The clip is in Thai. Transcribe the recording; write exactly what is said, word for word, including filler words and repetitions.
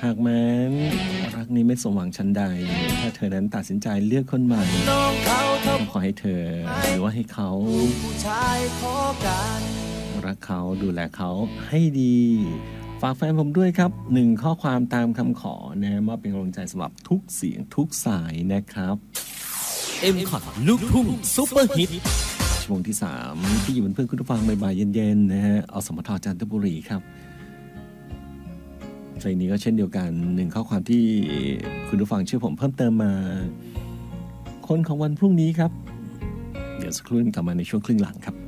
หากแม้นรักนี้ไม่สมหวังชั้นใดถ้าเธอนั้นตัดสินใจเลือกคนใหม่ขอให้เธอหรือว่าให้เขารักเขาดูแลเขาให้ดีฝากแฟนผมด้วยครับหนึ่งข้อความตามคำขอนะมอบเป็นกำลังใจสำหรับทุกเสียงทุกสายนะครับเอ็ม คอท ลูกทุ่งซุปเปอร์ฮิตชั่วโมงที่สามที่อยู่เป็นเพื่อนคุณผู้ฟังบ่ายๆเย็นๆนะฮะอสมทจันทบุรีครับเพลงนี้ก็เช่นเดียวกันหนึ่งข้อความที่คุณผู้ฟังช่วยผมเพิ่มเติมมาคนของวันพรุ่งนี้ครับเดี๋ยวสักครู่กลับมาในช่วงครึ่งหลังครับ